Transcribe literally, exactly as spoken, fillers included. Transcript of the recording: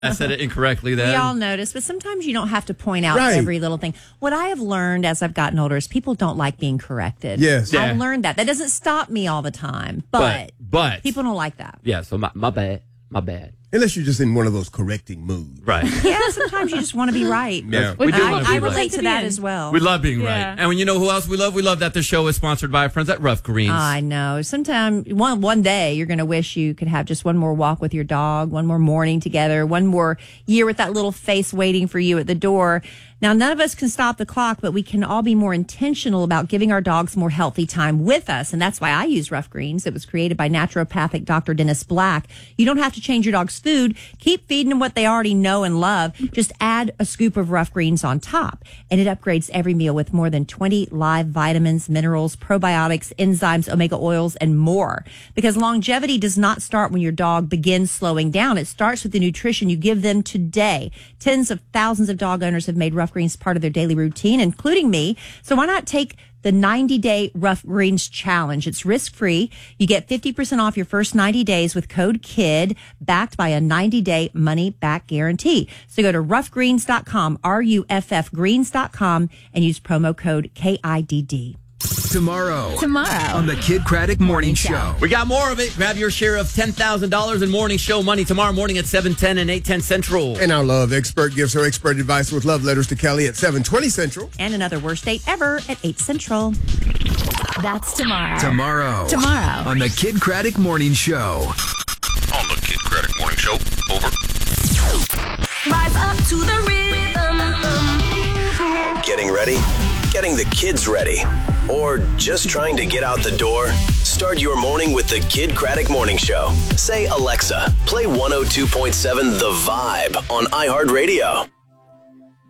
I said it incorrectly then. We all notice, but sometimes you don't have to point out Right. every little thing. What I have learned as I've gotten older is people don't like being corrected. Yes. Yeah. I've learned that. That doesn't stop me all the time, but, But, but. people don't like that. Yeah, so my, my bad. My bad. Unless you're just in one of those correcting moods. Right. Yeah, sometimes you just want to be right. Yeah. We do I, want to be I right. relate to that as well. We love being Yeah. right. And when you know who else we love, we love that the show is sponsored by our friends at Rough Greens. I know. Sometimes one one day you're going to wish you could have just one more walk with your dog, one more morning together, one more year with that little face waiting for you at the door. Now, none of us can stop the clock, but we can all be more intentional about giving our dogs more healthy time with us. And that's why I use Rough Greens. It was created by naturopathic Doctor Dennis Black. You don't have to change your dog's food. Keep feeding them what they already know and love. Just add a scoop of Rough Greens on top. And it upgrades every meal with more than twenty live vitamins, minerals, probiotics, enzymes, omega oils, and more. Because longevity does not start when your dog begins slowing down. It starts with the nutrition you give them today. Tens of thousands of dog owners have made Rough Greens part of their daily routine, including me. So why not take the ninety-day Rough Greens Challenge? It's risk-free. You get fifty percent off your first ninety days with code KID, backed by a ninety-day money-back guarantee. So go to rough greens dot com, R U F F greens dot com, and use promo code K I D D. Tomorrow. Tomorrow. On the Kid Craddock Morning Show. We got more of it. Grab your share of ten thousand dollars in morning show money tomorrow morning at seven ten and eight ten Central. And our love expert gives her expert advice with love letters to Kelly at seven twenty Central. And another worst date ever at eight Central. That's tomorrow. Tomorrow. Tomorrow. On the Kid Craddock Morning Show. On the Kid Craddock Morning Show. Over. Rise up to the rhythm. Getting ready? Getting the kids ready? Or just trying to get out the door? Start your morning with the Kid Craddock Morning Show. Say, Alexa, play one oh two point seven The Vibe on iHeartRadio.